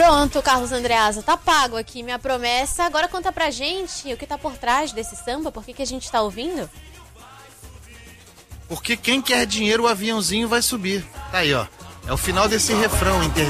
Pronto, Carlos Andreasa, tá pago aqui minha promessa. Agora conta pra gente o que tá por trás desse samba, por que a gente tá ouvindo? Porque quem quer dinheiro, o aviãozinho vai subir. Tá aí, ó. É o final desse refrão,